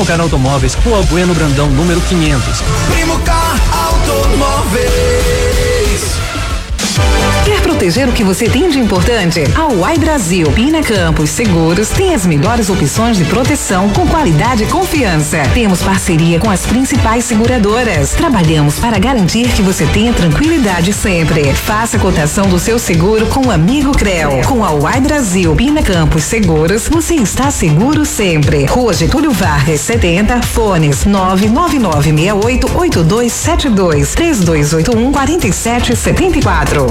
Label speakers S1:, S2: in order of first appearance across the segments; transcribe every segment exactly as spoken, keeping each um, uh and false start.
S1: Primo Car Automóveis, Rua Bueno Brandão, número quinhentos.
S2: Primo Car Automóveis.
S3: Quer proteger o que você tem de importante? A Uai Brasil Pina Campos Seguros tem as melhores opções de proteção com qualidade e confiança. Temos parceria com as principais seguradoras. Trabalhamos para garantir que você tenha tranquilidade sempre. Faça a cotação do seu seguro com o amigo Creu. Com a Uai Brasil Pina Campos Seguros, você está seguro sempre. Rua Getúlio Vargas setenta, fones nove nove nove seis oito oito dois sete dois, três dois oito um quatro sete sete quatro.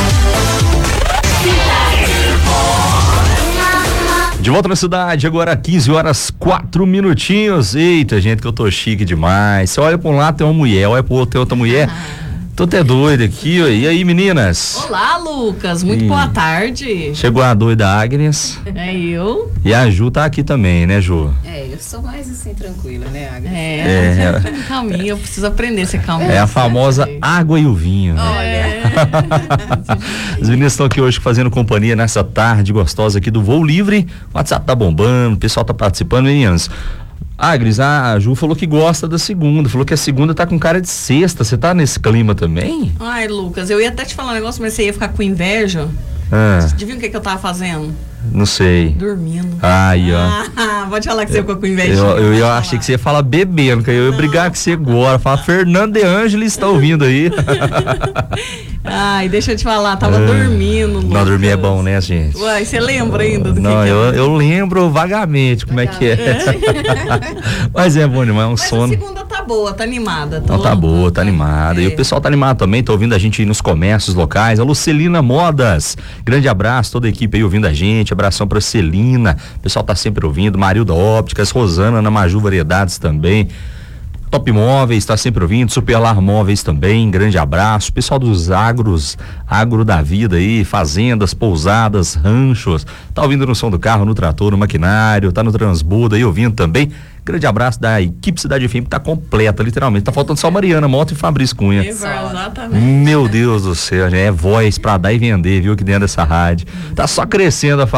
S4: De volta na cidade, agora quinze horas, quatro minutinhos. Eita, gente, que eu tô chique demais. Você olha pra um lado, tem uma mulher, olha pro outro, tem outra mulher. Ah. Tô até doido aqui, ó. E aí, meninas?
S5: Olá, Lucas, muito e... boa tarde.
S4: Chegou a doida Agnes.
S5: É eu.
S4: E a Ju tá aqui também, né, Ju?
S6: É, eu sou mais assim, tranquila, né, Agnes?
S5: É, é. calminha, eu preciso aprender a ser calminha.
S4: É a famosa água e o vinho.
S5: Olha. É.
S4: As meninas estão aqui hoje fazendo companhia nessa tarde gostosa aqui do Voo Livre. O WhatsApp tá bombando, o pessoal tá participando, meninas. Agnes, a Ju falou que gosta da segunda, falou que a segunda tá com cara de sexta. Você tá nesse clima também?
S5: Ai, Lucas, eu ia até te falar um negócio, mas você ia ficar com inveja.
S4: Ah.
S5: Você viu o que, que eu tava fazendo?
S4: Não sei.
S5: Dormindo.
S4: Ai, ó.
S5: Ah, pode falar que você ficou com inveja.
S4: Eu, eu, eu achei que você ia falar bebendo, que eu ia brigar com você agora. Falar, Fernando de Ângeles está ouvindo aí.
S5: Ai, deixa eu te falar, tava ah, dormindo. Lucas.
S4: Não, dormir é bom, né, gente?
S5: Uai, você lembra ainda do
S4: não,
S5: que
S4: eu,
S5: que
S4: eu lembro vagamente como vagamente. é que é. Mas é bom demais, é um
S5: Mas
S4: sono.
S5: A segunda tá boa, tá animada.
S4: Não, tá boa, tá animada. É. E o pessoal tá animado também, tá ouvindo a gente aí nos comércios locais. A Lucelina Modas. Grande abraço, toda a equipe aí ouvindo a gente. Abração pra Celina. O pessoal tá sempre ouvindo. Marilda Ópticas, Rosana, Ana Maju Variedades também. Top Móveis, tá sempre ouvindo, Superlar Móveis também, grande abraço, pessoal dos agros, agro da vida aí, fazendas, pousadas, ranchos, tá ouvindo no som do carro, no trator, no maquinário, tá no transbordo aí ouvindo também, grande abraço da equipe Cidade F M que tá completa, literalmente, tá faltando só Mariana Mota e Fabrício Cunha.
S5: Exatamente.
S4: Meu Deus do céu, é voz pra dar e vender, viu, aqui dentro dessa rádio, tá só crescendo a